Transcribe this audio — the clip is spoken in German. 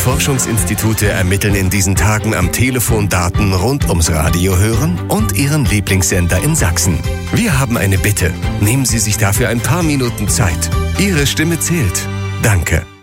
Forschungsinstitute ermitteln in diesen Tagen am Telefon Daten rund ums Radio hören und Ihren Lieblingssender in Sachsen. Wir haben eine Bitte. Nehmen Sie sich dafür ein paar Minuten Zeit. Ihre Stimme zählt. Danke.